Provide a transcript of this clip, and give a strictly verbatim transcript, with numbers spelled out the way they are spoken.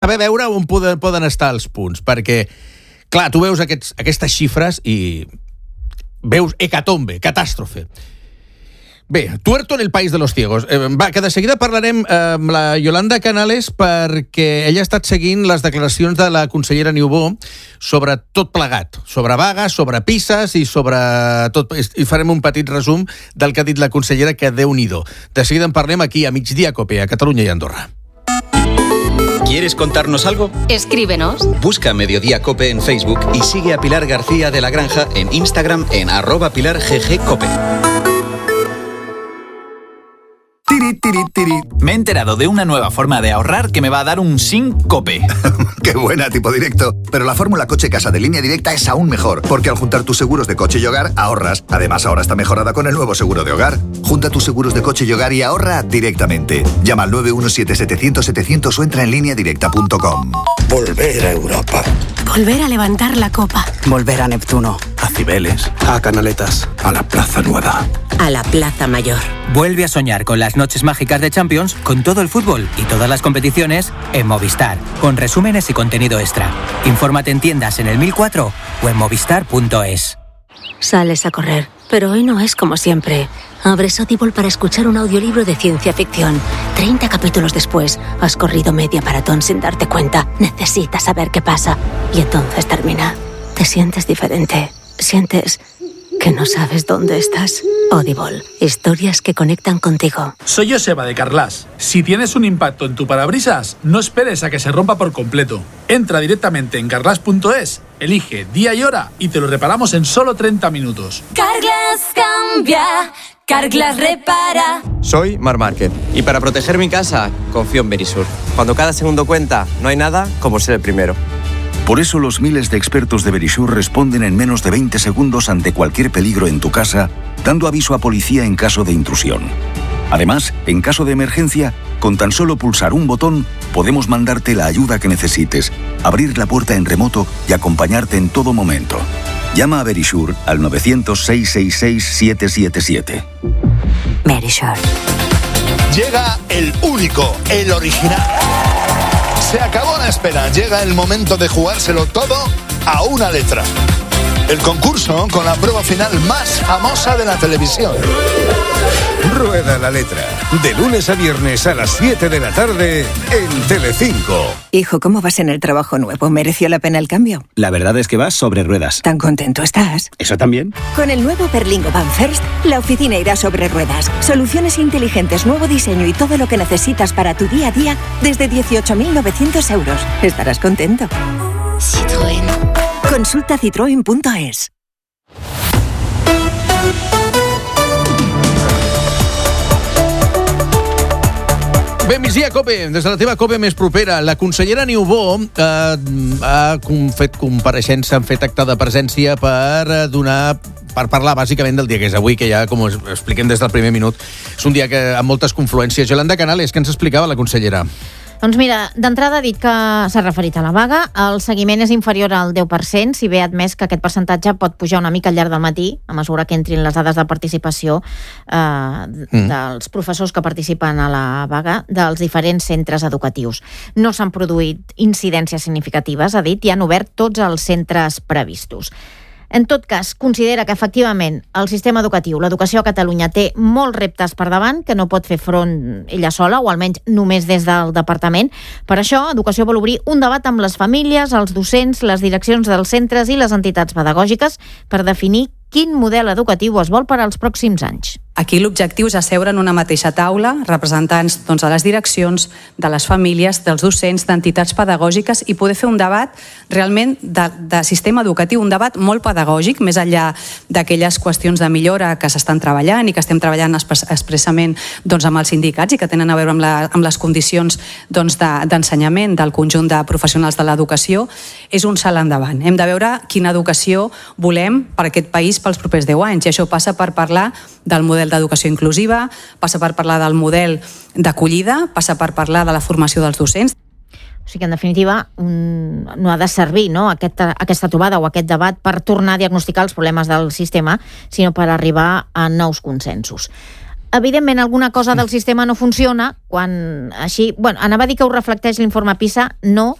saber veure on poden, poden estar els punts, perquè, clar, tu veus aquests, aquestes xifres i veus hecatombe, catàstrofe. Bé, tuerto en el país de los ciegos. Eh, va, que de seguida parlarem eh, amb la Yolanda Canales perquè ella ha estat seguint les declaracions de la consellera Niubó sobre tot plegat, sobre vagues, sobre pises i sobre tot. I farem un petit resum del que ha dit la consellera, que Déu-n'hi-do. De seguida en parlem aquí a Migdia Cope, a Catalunya i Andorra. ¿Quieres contarnos algo? Escríbenos. Busca Mediodía Cope en Facebook y sigue a Pilar García de la Granja en Instagram en arroba Pilar G G Cope. Tiri, tiri, tiri. Me he enterado de una nueva forma de ahorrar que me va a dar un Syncope. ¡Qué buena, tipo directo! Pero la fórmula coche-casa de Línea Directa es aún mejor, porque al juntar tus seguros de coche y hogar, ahorras. Además, ahora está mejorada con el nuevo seguro de hogar. Junta tus seguros de coche y hogar y ahorra directamente. Llama al nueve uno siete siete cero cero siete cero cero o entra en línea directa punto com. Volver a Europa. Volver a levantar la copa. Volver a Neptuno. A Cibeles. A Canaletas. A la Plaza Nueva. A la Plaza Mayor. Vuelve a soñar con las noches mágicas de Champions, con todo el fútbol y todas las competiciones en Movistar, con resúmenes y contenido extra. Infórmate en tiendas en el mil cuatro o en movistar punto es. Sales a correr, pero hoy no es como siempre. Abres Audible para escuchar un audiolibro de ciencia ficción. treinta capítulos después, has corrido media maratón sin darte cuenta. Necesitas saber qué pasa. Y entonces termina. Te sientes diferente. Sientes que no sabes dónde estás. Audible. Historias que conectan contigo. Soy Joseba de Carlas. Si tienes un impacto en tu parabrisas, no esperes a que se rompa por completo. Entra directamente en carlas punto es, elige día y hora y te lo reparamos en solo treinta minutos. Carglass cambia, Carglass repara. Soy Mar Márquez y para proteger mi casa confío en Verisur. Cuando cada segundo cuenta, no hay nada como ser el primero. Por eso los miles de expertos de Verisur responden en menos de veinte segundos ante cualquier peligro en tu casa, dando aviso a policía en caso de intrusión. Además, en caso de emergencia, con tan solo pulsar un botón, podemos mandarte la ayuda que necesites, abrir la puerta en remoto y acompañarte en todo momento. Llama a Verisur al nueve cero cero, seis seis seis, siete siete siete. Verisur. Llega el único, el original. Se acabó la espera, llega el momento de jugárselo todo a una letra. El concurso con la prueba final más famosa de la televisión. Rueda la letra, de lunes a viernes a las siete de la tarde en Telecinco. Hijo, ¿cómo vas en el trabajo nuevo? ¿Mereció la pena el cambio? La verdad es que vas sobre ruedas. ¿Tan contento estás? ¿Eso también? Con el nuevo Berlingo Van First, la oficina irá sobre ruedas. Soluciones inteligentes, nuevo diseño y todo lo que necesitas para tu día a día desde dieciocho mil novecientos euros. Estarás contento. Citroën. Consulta citroen punto es. Bé, migdia Cope, des de la teva Cope més propera. La consellera Niubó eh, ha fet compareixença, han fet acte de presència per donar, per parlar bàsicament del dia que és avui, que ja, com expliquem des del primer minut, és un dia que amb moltes confluències. Yolanda Canales, què ens explicava la consellera? Doncs mira, d'entrada ha dit que s'ha referit a la vaga. El seguiment és inferior al deu per cent, si bé ha admès que aquest percentatge pot pujar una mica al llarg del matí, a mesura que entrin les dades de participació eh, mm. dels professors que participen a la vaga dels diferents centres educatius. No s'han produït incidències significatives, ha dit, i han obert tots els centres previstos. En tot cas, considera que efectivament el sistema educatiu, l'educació a Catalunya, té molts reptes per davant, que no pot fer front ella sola, o almenys només des del departament. Per això, Educació vol obrir un debat amb les famílies, els docents, les direccions dels centres i les entitats pedagògiques per definir quin model educatiu es vol per als pròxims anys. Aquí l'objectiu és asseure en una mateixa taula representants doncs, de les direccions, de les famílies, dels docents, d'entitats pedagògiques i poder fer un debat realment de, de sistema educatiu, un debat molt pedagògic, més enllà d'aquelles qüestions de millora que s'estan treballant i que estem treballant expressament doncs, amb els sindicats i que tenen a veure amb, la, amb les condicions doncs, de, d'ensenyament del conjunt de professionals de l'educació, és un salt endavant. Hem de veure quina educació volem per aquest país pels propers deu anys i això passa per parlar del model d'educació inclusiva, passa per parlar del model d'acollida, passa per parlar de la formació dels docents. O sigui que, en definitiva, un, no ha de servir no, aquesta, aquesta trobada o aquest debat per tornar a diagnosticar els problemes del sistema, sinó per arribar a nous consensos. Evidentment, alguna cosa del sistema no funciona quan així... Bueno, anava a dir que ho reflecteix l'informe PISA, no,